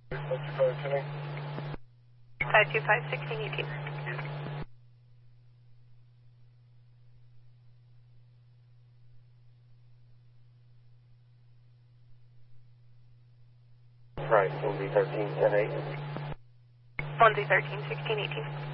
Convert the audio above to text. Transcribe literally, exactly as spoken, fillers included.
five two five, sixteen eighteen. Right, one Z thirteen, ten eight. one Z thirteen, sixteen eighteen.